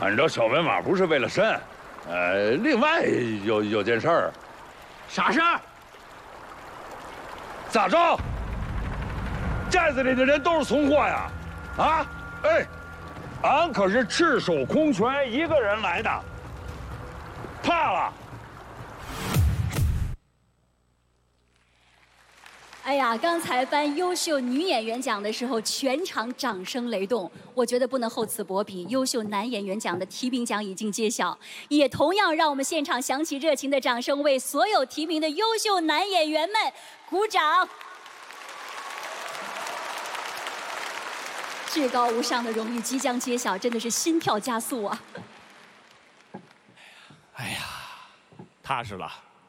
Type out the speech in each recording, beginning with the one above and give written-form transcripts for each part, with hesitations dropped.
俺找小文马不是为了肾，另外有件事儿。 啥事儿？ 咋着？寨子里的人都是怂货呀！啊，哎，俺可是赤手空拳一个人来的，怕了。 哎呀，刚才颁优秀女演员奖的时候，全场掌声雷动。我觉得不能厚此薄彼，优秀男演员奖的提名奖已经揭晓，也同样让我们现场响起热情的掌声，为所有提名的优秀男演员们鼓掌。至高无上的荣誉即将揭晓，真的是心跳加速啊！ 哎呀，踏实了。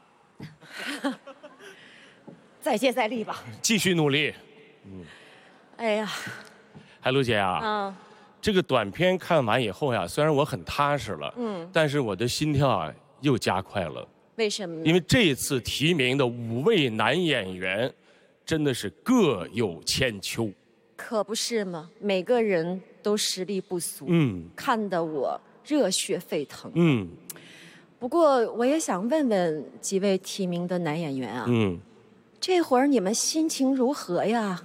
再接再厉吧， 继续努力。 哎呀， 海璐姐啊，这个短片看完以后呀，虽然我很踏实了，但是我的心跳啊又加快了。 为什么呢？ 因为这一次提名的5位男演员，真的是各有千秋。 可不是嘛，每个人都实力不俗，看得我热血沸腾。不过我也想问问几位提名的男演员啊，这会儿你们心情如何呀？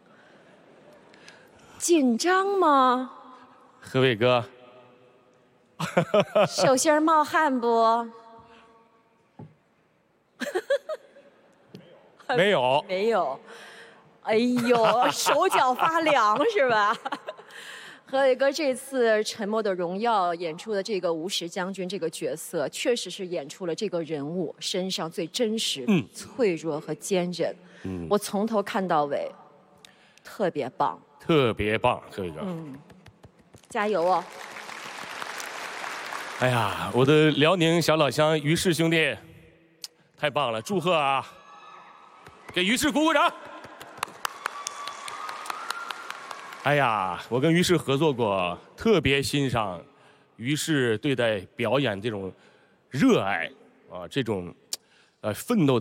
紧张吗？ 何伟哥， 手心冒汗不？ 没有， 没有。哎呦，手脚发凉是吧？何伟哥这次《沉默的荣耀》演出的这个吴石将军这个角色，确实是演出了这个人物身上最真实、脆弱和坚韧。我从头看到尾，特别棒， 特别棒，何伟哥。 加油哦！ 哎呀，我的辽宁小老乡于适兄弟，太棒了，祝贺啊！给于适鼓鼓掌。哎呀，我跟于适合作过，特别欣赏于适对待表演这种热爱啊，这种奋斗的。